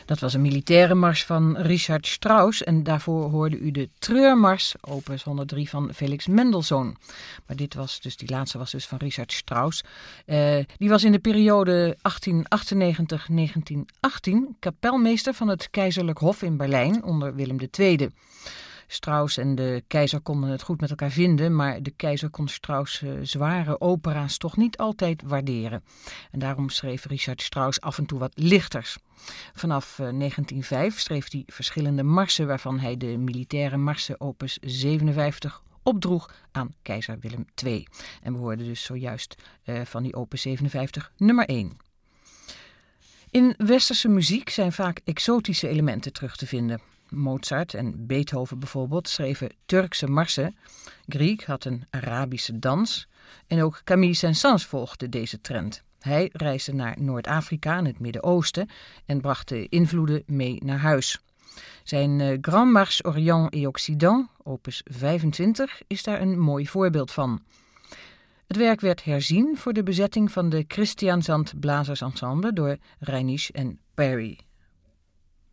Dat was een militaire mars van Richard Strauss en daarvoor hoorde u de Treurmars, opus 103 van Felix Mendelssohn. Maar die laatste was dus van Richard Strauss. Die was in de periode 1898-1918 kapelmeester van het Keizerlijk Hof in Berlijn onder Willem II. Strauss en de keizer konden het goed met elkaar vinden, maar de keizer kon Strauss' zware opera's toch niet altijd waarderen. En daarom schreef Richard Strauss af en toe wat lichters. Vanaf 1905 schreef hij verschillende marsen, waarvan hij de militaire marsen opus 57 opdroeg aan keizer Willem II. En we hoorden dus zojuist van die opus 57 nummer 1. In westerse muziek zijn vaak exotische elementen terug te vinden. Mozart en Beethoven bijvoorbeeld schreven Turkse marsen. Grieg had een Arabische dans. En ook Camille Saint-Saëns volgde deze trend. Hij reisde naar Noord-Afrika en het Midden-Oosten en bracht de invloeden mee naar huis. Zijn Grand Marche Orient et Occident, opus 25, is daar een mooi voorbeeld van. Het werk werd herzien voor de bezetting van de Christiansand Blazersensemble door Reinisch en Parry.